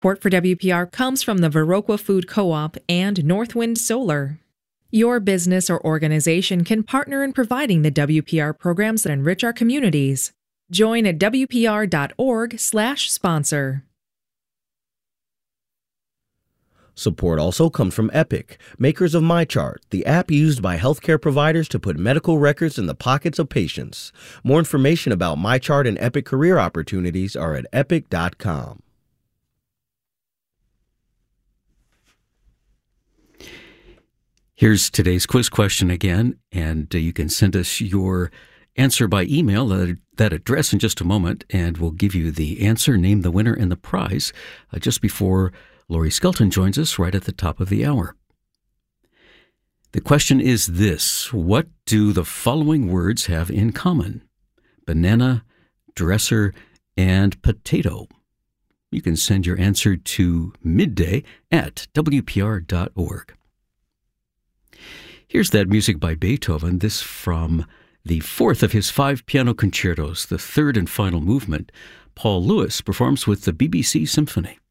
Support for WPR comes from the Viroqua Food Co-op and Northwind Solar. Your business or organization can partner in providing the WPR programs that enrich our communities. Join at wpr.org/sponsor. Support also comes from Epic, makers of MyChart, the app used by healthcare providers to put medical records in the pockets of patients. More information about MyChart and Epic career opportunities are at epic.com. Here's today's quiz question again, and you can send us your answer by email, that address in just a moment, and we'll give you the answer, name the winner, and the prize just before Lori Skelton joins us right at the top of the hour. The question is this: what do the following words have in common? Banana, dresser, and potato. You can send your answer to midday@wpr.org. Here's that music by Beethoven, this from the fourth of his 5 piano concertos, the third and final movement. Paul Lewis performs with the BBC Symphony.